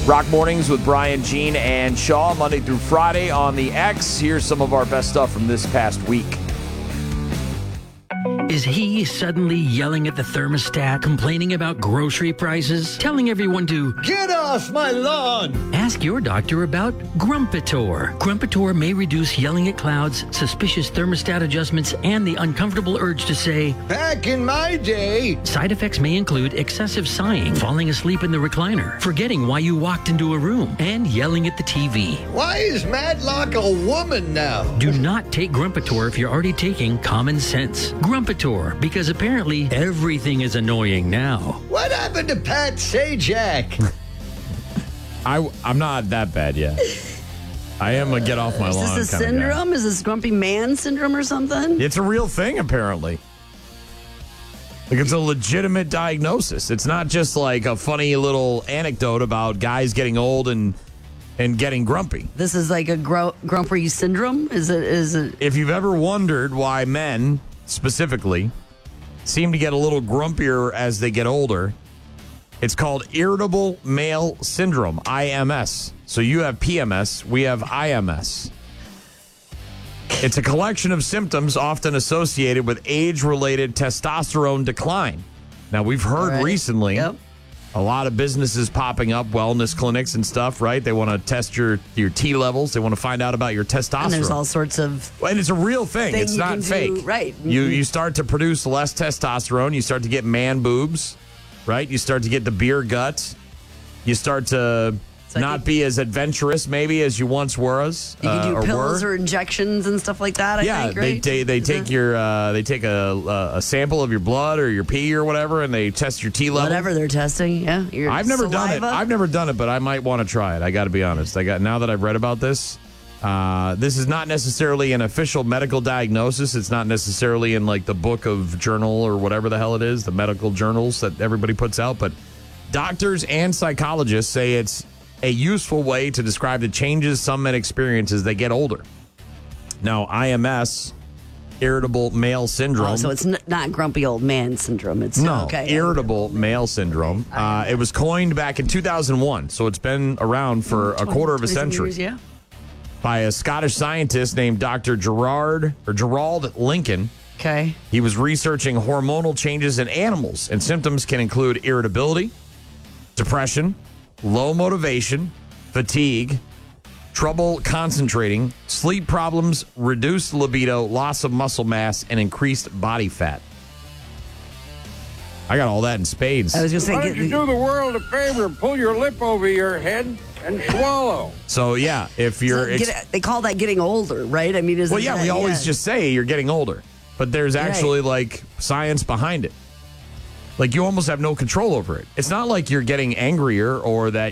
Rock Mornings with Brian, Gene, and Shaw, Monday through Friday on the X. Here's some of our best stuff from this past week. Is he suddenly yelling at the thermostat, complaining about grocery prices, telling everyone to get off my lawn? Ask your doctor about Grumpitor. Grumpitor may reduce yelling at clouds, suspicious thermostat adjustments, and the uncomfortable urge to say, back in my day. Side effects may include excessive sighing, falling asleep in the recliner, forgetting why you walked into a room, and yelling at the TV. Why is Matlock a woman now? Do not take Grumpitor if you're already taking Common Sense. Grumpitor, because apparently everything is annoying now. What happened to Pat Sajak? I'm not that bad yet. I am a get off my lawn. Is this a syndrome? Is this grumpy man syndrome or something? It's a real thing, apparently. Like, it's a legitimate diagnosis. It's not just like a funny little anecdote about guys getting old and getting grumpy. This is like a grumpy syndrome? Is it? If you've ever wondered why men specifically seem to get a little grumpier as they get older, it's called irritable male syndrome, IMS. So you have PMS, we have IMS. It's a collection of symptoms often associated with age-related testosterone decline. Now, we've heard recently a lot of businesses popping up, wellness clinics and stuff, right? They want to test your T levels. They want to find out about your testosterone. And there's all sorts of... And it's a real thing. It's not fake. Right. You start to produce less testosterone. You start to get man boobs, right? You start to get the beer gut. You start to not be as adventurous maybe as you once were. You can do pills or injections and stuff like that. I think, right? they take they take a sample of your blood or your pee or whatever, and they test your T level. Whatever they're testing, yeah. I've never done it. I've never done it, but I might want to try it. I got to be honest. Now that I've read about this, this is not necessarily an official medical diagnosis. It's not necessarily in like the book of journal or whatever the hell it is, the medical journals that everybody puts out. But doctors and psychologists say it's a useful way to describe the changes some men experience as they get older. Now, IMS, irritable male syndrome. Oh, so it's not grumpy old man syndrome. It's irritable male syndrome. It was coined back in 2001, so it's been around for a quarter of a century. Years, by a Scottish scientist named Dr. Gerald Lincoln. Okay. He was researching hormonal changes in animals, and symptoms can include irritability, depression, low motivation, fatigue, trouble concentrating, sleep problems, reduced libido, loss of muscle mass, and increased body fat. I got all that in spades. I was just saying, why don't you do the world a favor and pull your lip over your head and swallow? So, yeah, if you're... they call that getting older, right? I mean, we always just say you're getting older. But there's actually, like, science behind it. Like, you almost have no control over it. It's not like you're getting angrier or that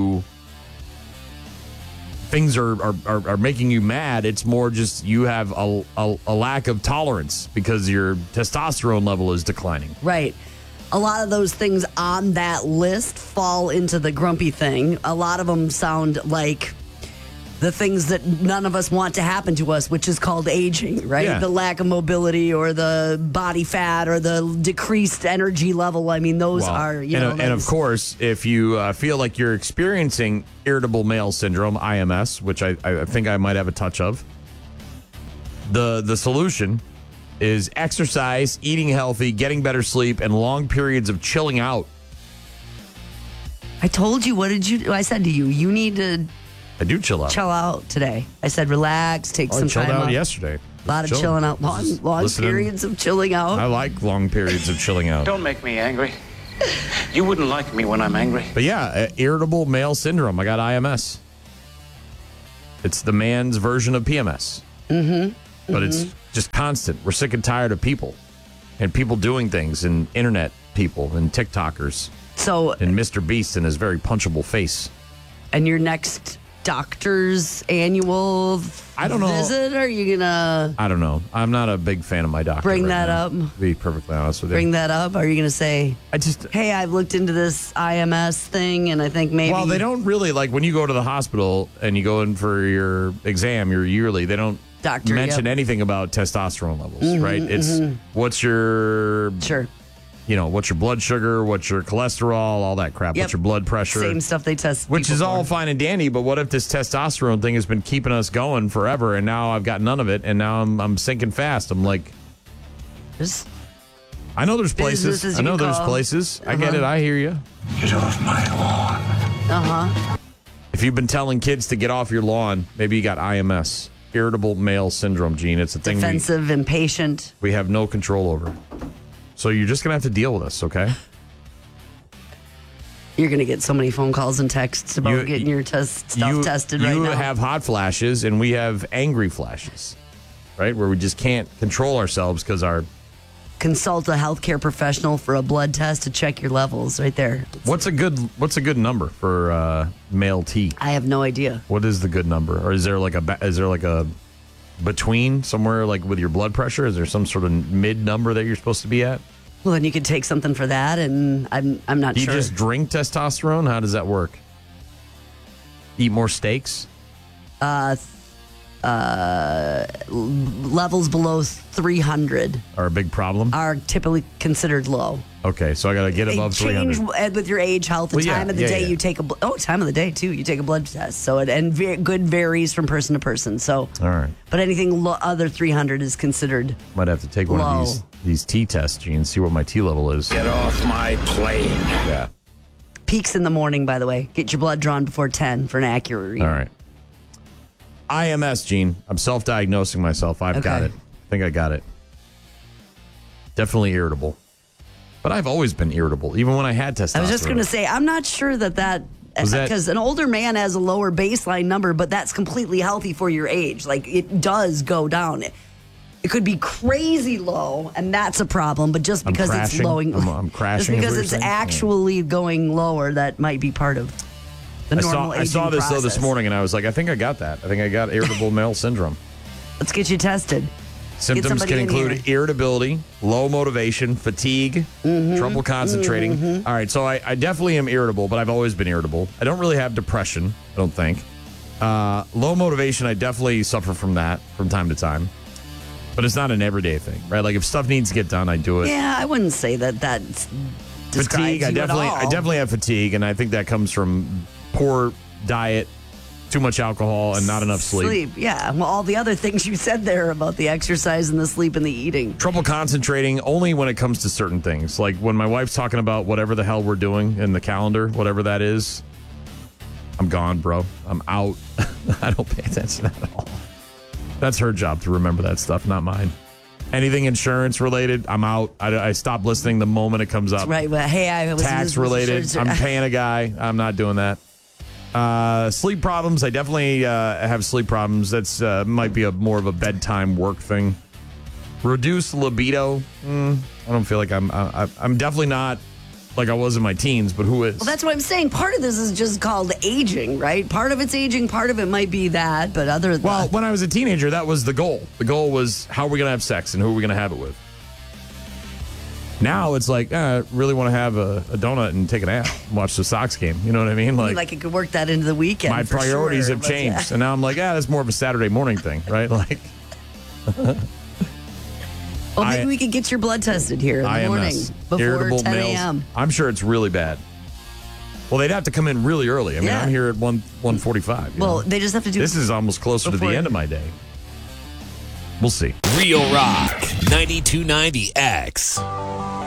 things are making you mad. It's more just you have a lack of tolerance because your testosterone level is declining. Right. A lot of those things on that list fall into the grumpy thing. A lot of them sound like the things that none of us want to happen to us, which is called aging, right? Yeah. The lack of mobility or the body fat or the decreased energy level. I mean, those are, and of course, if you feel like you're experiencing irritable male syndrome, IMS, which I think I might have a touch of, the solution is exercise, eating healthy, getting better sleep, and long periods of chilling out. I told you, I said to you, you need to... I do chill out. Chill out today. I said relax, take some time off. I chilled out off. yesterday. A lot of chilling out. Long periods of chilling out. I like long periods of chilling out. Don't make me angry. You wouldn't like me when I'm angry. But yeah, irritable male syndrome. I got IMS. It's the man's version of PMS. But it's just constant. We're sick and tired of people. And people doing things, and internet people, and TikTokers. And Mr. Beast and his very punchable face. And your next doctor's annual visit? Are you gonna? I don't know. I'm not a big fan of my doctor. Bring that up. To be perfectly honest with you. Bring that up. Are you gonna say? Hey, I've looked into this IMS thing, and I think maybe. Well, they don't really when you go to the hospital and you go in for your exam, your yearly. They don't mention anything about testosterone levels, right? It's what's your what's your blood sugar, what's your cholesterol, all that crap, Yep. what's your blood pressure. Same stuff they test. Which people is all for. fine and dandy, but what if this testosterone thing has been keeping us going forever, and now I've got none of it, and now I'm sinking fast. I'm like, Just I know there's places. Businesses I know you there's call. places. I get it. I hear you. Get off my lawn. If you've been telling kids to get off your lawn, maybe you got IMS, irritable male syndrome, Gene. It's a thing defensive, impatient. we have no control over. So you're just going to have to deal with us, okay? You're going to get so many phone calls and texts about getting your stuff tested right now. You have hot flashes, and we have angry flashes, right? Where we just can't control ourselves because our... Consult a healthcare professional for a blood test to check your levels right there. What's a good number for male T? I have no idea. What is the good number? Or is there like a between somewhere like with your blood pressure? Is there some sort of mid number that you're supposed to be at? Well, then you could take something for that, and I'm not Do you sure. just drink testosterone? How does that work? Eat more steaks? Levels below 300 Are a big problem? are typically considered low. Okay, so I got to get They above change 300. with your age, health, and Well, yeah, time of the yeah, day. yeah. You take time of the day too. You take a blood test. So good varies from person to person. So, All right. but anything other 300 is considered. Might have to take one Low. of these T tests, Gene, see what my T level is. Get off my plane. Yeah. Peaks in the morning, by the way. Get your blood drawn before 10 for an accurate reading. All right. IMS, Gene. I'm self-diagnosing myself. I've got Okay. it. I think I got it. Definitely irritable. But I've always been irritable, even when I had testosterone. I was just going to say, I'm not sure that Was that- because an older man has a lower baseline number, but that's completely healthy for your age. Like, it does go down. It could be crazy low, and that's a problem. But just because it's crashing. lowing, I'm crashing, Just is because what it's you're saying? actually going lower, that might be part of the normal I saw aging this though this process. morning, and I was like, I think I got that. I think I got irritable male syndrome. Let's get you tested. Symptoms somebody can in include here. irritability, low motivation, fatigue, trouble concentrating. All right, so I definitely am irritable, but I've always been irritable. I don't really have depression, I don't think. Low motivation, I definitely suffer from that from time to time. But it's not an everyday thing, right? Like if stuff needs to get done, I do it. Yeah, I wouldn't say that describes Fatigue, you I at all. definitely have fatigue, and I think that comes from poor diet, too much alcohol, and not enough sleep. Yeah. Well, all the other things you said there about the exercise and the sleep and the eating. Trouble concentrating only when it comes to certain things. Like when my wife's talking about whatever the hell we're doing in the calendar, whatever that is, I'm gone, bro. I'm out. I don't pay attention at all. That's her job to remember that stuff, not mine. Anything insurance related, I'm out. I stop listening the moment it comes up. Right. Well, hey, I was Tax related, I'm paying a guy. I'm not doing that. Sleep problems, I definitely have sleep problems. That's might be more of a bedtime work thing. Reduced libido. I don't feel like I'm definitely not like I was in my teens, but who is? Well, that's what I'm saying. Part of this is just called aging, right? Part of it's aging, part of it might be that, but other than Well, when I was a teenager, that was the goal. The goal was how are we going to have sex and who are we going to have it with? Now it's like, I really want to have a donut and take a nap, watch the Sox game. You know what I mean? like it could work that into the weekend. My for priorities sure, have but changed. yeah. And now I'm like, that's more of a Saturday morning thing, right? Like, Well, maybe we could get your blood tested here in the IMS, morning before irritable 10 males. a.m. I'm sure it's really bad. Well, they'd have to come in really early. I mean, Yeah. I'm here at 1:45. Well, they just have to do. This is almost closer to before- the end of my day. We'll see. Real Rock 92.90 X.